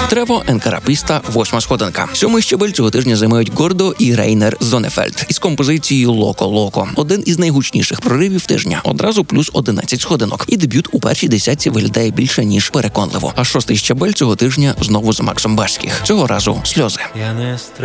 Трево, Енкарапіста, 8-ма сходинка. 7-й щабель цього тижня займають Гордо і Рейнер Зонефельд із композицією «Локо Локо». Один із найгучніших проривів тижня. Одразу плюс 11 сходинок. І дебют у першій десятці виглядає більше, ніж переконливо. А 6-й щабель цього тижня знову з Максом Барських. Цього разу «Сльози».